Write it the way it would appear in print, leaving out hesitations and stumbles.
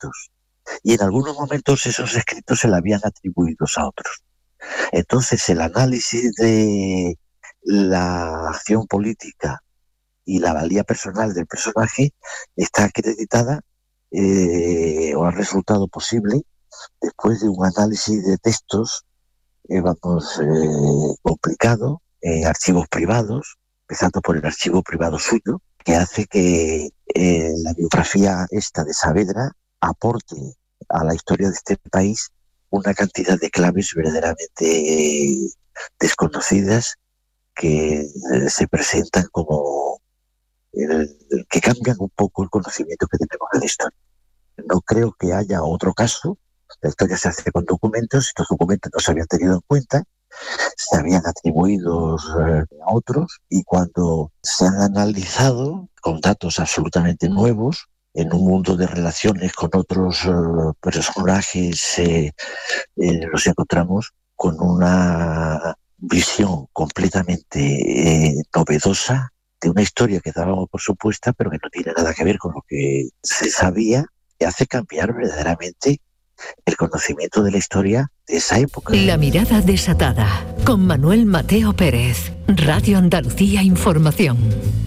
escritos. Y en algunos momentos esos escritos se le habían atribuido a otros. Entonces el análisis de la acción política y la valía personal del personaje está acreditada o ha resultado posible después de un análisis de textos, complicado, en archivos privados, empezando por el archivo privado suyo, que hace que la biografía esta de Saavedra aporte a la historia de este país una cantidad de claves verdaderamente desconocidas que se presentan como que cambian un poco el conocimiento que tenemos de la historia. No creo que haya otro caso. La historia se hace con documentos, estos documentos no se habían tenido en cuenta, se habían atribuido a otros, y cuando se han analizado con datos absolutamente nuevos, en un mundo de relaciones con otros personajes, nos encontramos con una visión completamente novedosa de una historia que dábamos por supuesta, pero que no tiene nada que ver con lo que se sabía, que hace cambiar verdaderamente el conocimiento de la historia de esa época. La mirada desatada, con Manuel Mateo Pérez, Radio Andalucía Información.